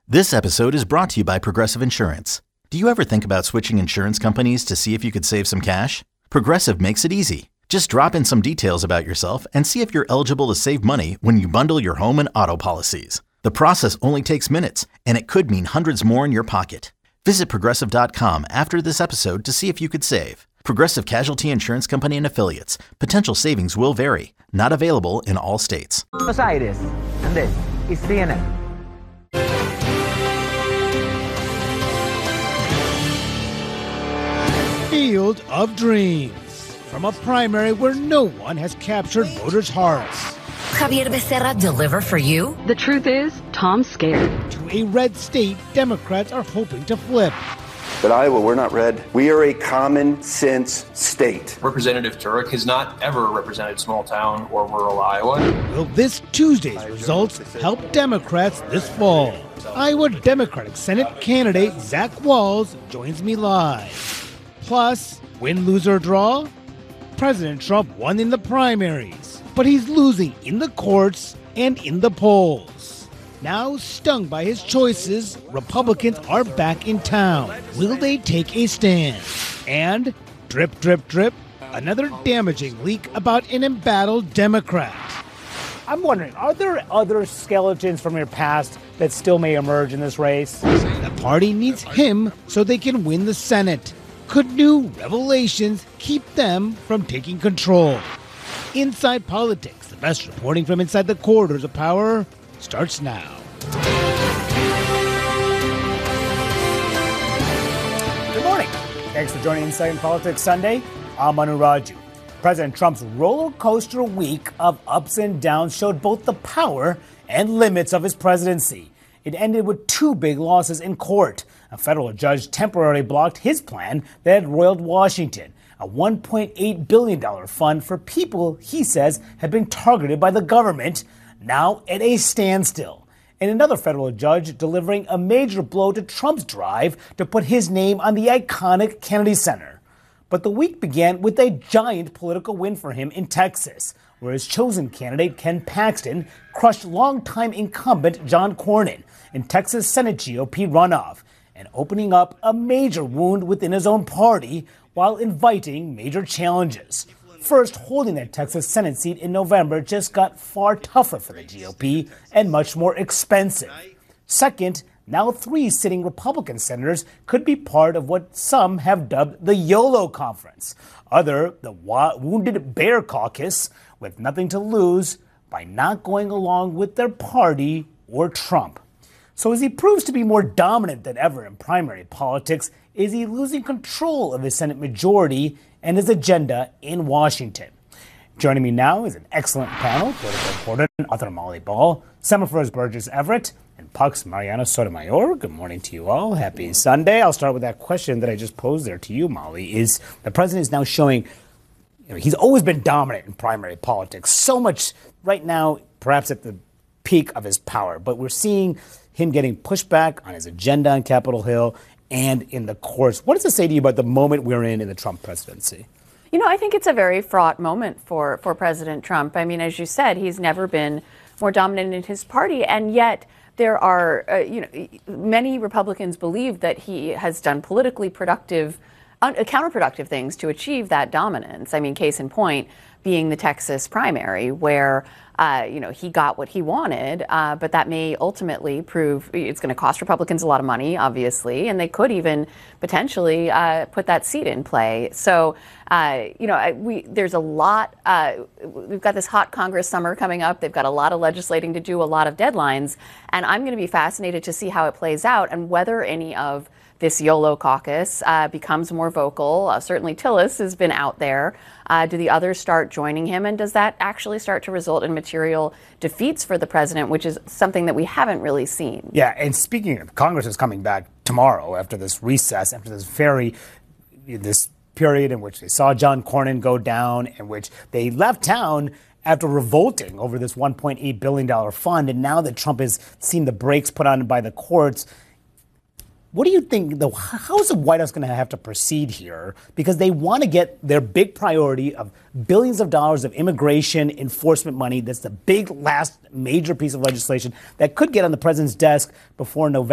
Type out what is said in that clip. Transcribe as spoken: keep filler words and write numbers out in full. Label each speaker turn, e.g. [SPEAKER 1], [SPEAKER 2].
[SPEAKER 1] This episode is brought to you by Progressive Insurance. Do you ever think about switching insurance companies to see if you could save some cash? Progressive makes it easy. Just drop in some details about yourself and see if you're eligible to save money when you bundle your home and auto policies. The process only takes minutes, and it could mean hundreds more in your pocket. Visit Progressive dot com after this episode to see if you could save. Progressive Casualty Insurance Company and Affiliates. Potential savings will vary. Not available in all states.
[SPEAKER 2] Buenos Aires, and this is C N N.
[SPEAKER 3] Field of Dreams. From a primary where no one has captured voters' hearts.
[SPEAKER 4] Javier Becerra deliver for you?
[SPEAKER 5] The truth is, Tom's scared.
[SPEAKER 3] To a red state Democrats are hoping to flip.
[SPEAKER 6] But Iowa, we're not red. We are a common sense state.
[SPEAKER 7] Representative Turek has not ever represented small town or rural Iowa.
[SPEAKER 3] Will this Tuesday's results help Democrats this fall? Iowa Democratic Senate candidate Zach Walz joins me live. Plus, win, lose, or draw? President Trump won in the primaries, but he's losing in the courts and in the polls. Now stung by his choices, Republicans are back in town. Will they take a stand? And, drip, drip, drip, another damaging leak about an embattled Democrat.
[SPEAKER 8] I'm wondering, are there other skeletons from your past that still may emerge in this race?
[SPEAKER 3] The party needs him so they can win the Senate. Could new revelations keep them from taking control? Inside Politics, the best reporting from inside the corridors of power, starts now.
[SPEAKER 8] Good morning. Thanks for joining Inside Politics Sunday. I'm Manu Raju. President Trump's roller coaster week of ups and downs showed both the power and limits of his presidency. It ended with two big losses in court. A federal judge temporarily blocked his plan that had roiled Washington, a one point eight billion dollars fund for people he says had been targeted by the government, now at a standstill. And another federal judge delivering a major blow to Trump's drive to put his name on the iconic Kennedy Center. But the week began with a giant political win for him in Texas, where his chosen candidate, Ken Paxton, crushed longtime incumbent John Cornyn in Texas Senate G O P runoff, and opening up a major wound within his own party while inviting major challenges. First, holding that Texas Senate seat in November just got far tougher for the G O P and much more expensive. Second, now three sitting Republican senators could be part of what some have dubbed the YOLO Conference, other the Wounded Bear Caucus, with nothing to lose by not going along with their party or Trump. So as he proves to be more dominant than ever in primary politics, is he losing control of his Senate majority and his agenda in Washington? Joining me now is an excellent panel, political reporter and author Molly Ball, Semaphores Burgess Everett, and Puck's Mariano Sotomayor. Good morning to you all. Happy Sunday. I'll start with that question that I just posed there to you, Molly. Is the president is now showing, you know, he's always been dominant in primary politics, so much right now, perhaps at the peak of his power, but we're seeing him getting pushed back on his agenda on Capitol Hill and in the courts. What does it say to you about the moment we're in in the Trump presidency?
[SPEAKER 9] You know, I think it's a very fraught moment for, for President Trump. I mean, as you said, he's never been more dominant in his party, and yet there are, uh, you know, many Republicans believe that he has done politically productive, un- counterproductive things to achieve that dominance. I mean, case in point being the Texas primary, where Uh, you know, he got what he wanted, uh, but that may ultimately prove it's going to cost Republicans a lot of money, obviously, and they could even potentially uh, put that seat in play. So, uh, you know, I, we there's a lot. Uh, we've got this hot Congress summer coming up. They've got a lot of legislating to do, a lot of deadlines, and I'm going to be fascinated to see how it plays out and whether any of this YOLO caucus uh, becomes more vocal. Uh, certainly Tillis has been out there. Uh, do the others start joining him? And does that actually start to result in material defeats for the president, which is something that we haven't really seen?
[SPEAKER 8] Yeah, and speaking of, Congress is coming back tomorrow after this recess, after this very, this period in which they saw John Cornyn go down, in which they left town after revolting over this one point eight billion dollars fund. And now that Trump has seen the brakes put on by the courts, what do you think, though, how is the White House going to have to proceed here? Because they want to get their big priority of billions of dollars of immigration enforcement money. That's the big last major piece of legislation that could get on the president's desk before November.